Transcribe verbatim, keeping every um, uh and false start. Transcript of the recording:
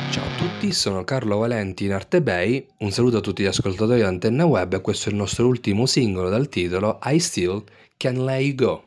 Ciao a tutti, sono Carlo Valenti in Arte Bay, un saluto a tutti gli ascoltatori di Antenna Web e questo è il nostro ultimo singolo dal titolo I Still Can Let You Go.